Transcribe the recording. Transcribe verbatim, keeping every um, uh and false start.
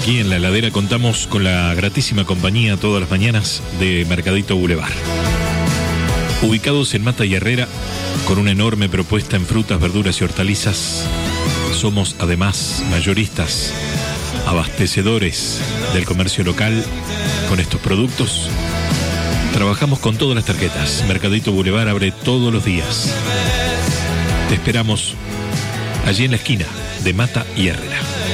Aquí en la heladera contamos con la gratísima compañía todas las mañanas de Mercadito Boulevard. Ubicados en Mata y Herrera, con una enorme propuesta en frutas, verduras y hortalizas, somos además mayoristas, abastecedores del comercio local con estos productos. Trabajamos con todas las tarjetas. Mercadito Boulevard abre todos los días. Te esperamos allí en la esquina de Mata y Herrera.